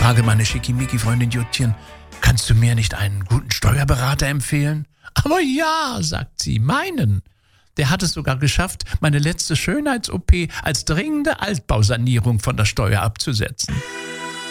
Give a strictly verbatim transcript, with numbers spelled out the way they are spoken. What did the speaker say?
frage meine Schickimicki-Freundin Juttchen, kannst du mir nicht einen guten Steuerberater empfehlen? Aber ja, sagt sie, meinen. Der hat es sogar geschafft, meine letzte Schönheits-O P als dringende Altbausanierung von der Steuer abzusetzen.